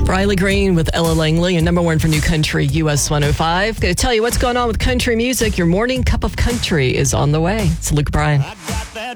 Riley Green with Ella Langley, and number one for New Country, US 105. Going to tell you what's going on with country music. Your morning cup of country is on the way. It's Luke Bryan.